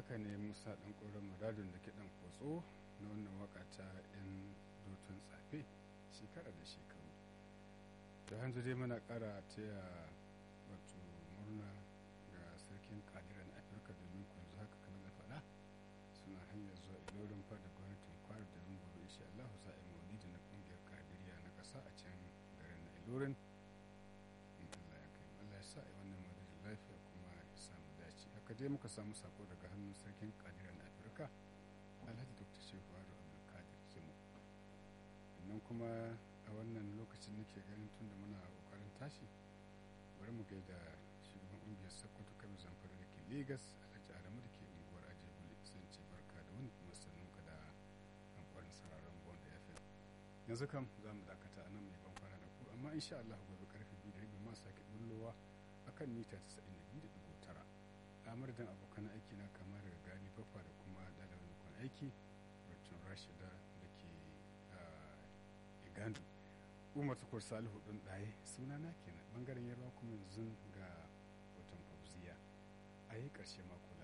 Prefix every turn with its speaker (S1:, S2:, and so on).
S1: haka ne musa ɗan ƙoron muradun da kiɗan kotso na wannan waka ta 'yan dutun tsafe shekara da shekaru da hanzu dai muna ƙara taya wato murna ga sarkin kadiran afirka domin kunzu haka kamar na faɗa suna hanyar zuwa ilorin fada gwamnatin kwara domin gobe insha Allah za a yi maulidi na ƙungiyar kadiriya na ƙasa a can garin na ilorin in Allah ya kai Allah ya sa a yi wannan maulidi lafiya kuma ya samu dace haka dai muka samu sako daga hannun sarkin kadiran afirka alhaji dr shehu ado abdulkadir jimo sannan kuma a wannan lokacin nake ganin tun da muna kokarin tashi bari mu gaida shugaban ƙungiyar sokoto kabir zamfara da ke lagos alhaji adamu da ke unguwar ajebule sun ce barka da wani kuma sannan ka da hankulin sararin bon da ya fi yanzu kam za mu dakata a nan mai ban kwana da ku amma insha Allah gobe karfe 2:30 ma sake bullowa akan mita 92.9 amurdan abokan aiki na kama daga gani bafa da kuma dalilin aiki racin rashida da ke igandu umar tukur salihu ɗin ɗaye suna na kenan bangaren yarwa kuma yanzu ga watan fauziya a yi ƙarshe mako